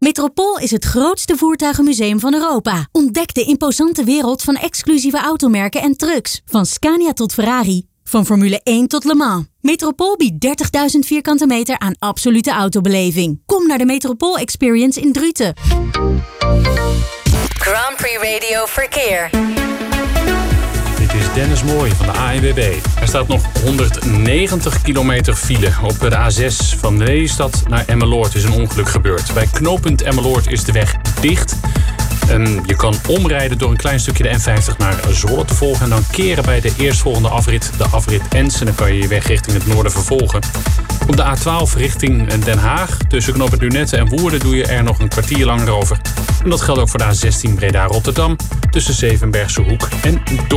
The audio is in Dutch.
Metropool is het grootste voertuigenmuseum van Europa. Ontdek de imposante wereld van exclusieve automerken en trucks. Van Scania tot Ferrari. Van Formule 1 tot Le Mans. Metropool biedt 30.000 vierkante meter aan absolute autobeleving. Kom naar de Metropool Experience in Druten. Grand Prix Radio Verkeer. Dit is Dennis Mooij van de ANWB. Er staat nog 190 kilometer file. Op de A6 van Lelystad naar Emmeloord is een ongeluk gebeurd. Bij knooppunt Emmeloord is de weg dicht. Je kan omrijden door een klein stukje de N50 naar Zwolle te volgen. En dan keren bij de eerstvolgende afrit, de afrit Ens. En dan kan je je weg richting het noorden vervolgen. Op de A12 richting Den Haag. Tussen knooppunt Lunette en Woerden doe je er nog een kwartier langer over. En dat geldt ook voor de A16 Breda-Rotterdam. Tussen Zevenbergse Hoek en Dordt.